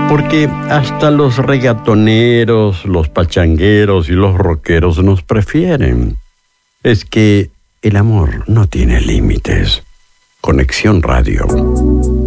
Porque hasta los reggaetoneros, los pachangueros y los rockeros nos prefieren. Es que el amor no tiene límites. Conexión Radio.